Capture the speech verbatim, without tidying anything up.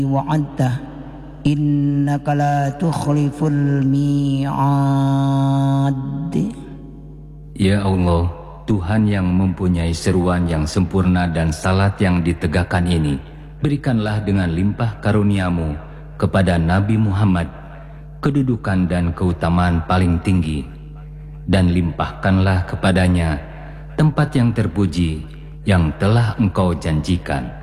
wa'adta innaka la tukhliful mi'ad. Ya Allah, Tuhan yang mempunyai seruan yang sempurna dan salat yang ditegakkan ini, berikanlah dengan limpah karuniamu kepada Nabi Muhammad kedudukan dan keutamaan paling tinggi, dan limpahkanlah kepadanya tempat yang terpuji yang telah Engkau janjikan.